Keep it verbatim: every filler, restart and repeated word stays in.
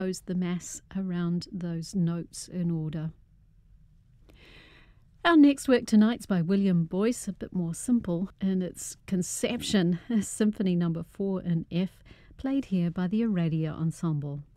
compose the mass around those notes in order. Our next work tonight's by William Boyce, a bit more simple in its conception, Symphony number four in F, played here by the Aradia Ensemble.